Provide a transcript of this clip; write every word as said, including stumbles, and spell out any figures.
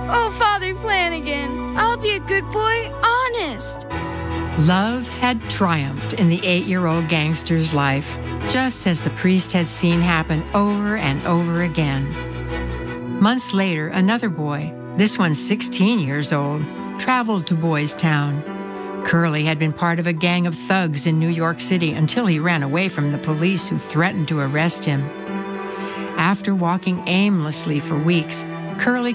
Oh, Father Flanagan, I'll be a good boy, honest. Love had triumphed in the eight-year-old gangster's life, just as the priest had seen happen over and over again. Months later, another boy, this one sixteen years old, traveled to Boys Town. Curly had been part of a gang of thugs in New York City until he ran away from the police who threatened to arrest him. After walking aimlessly for weeks, Curly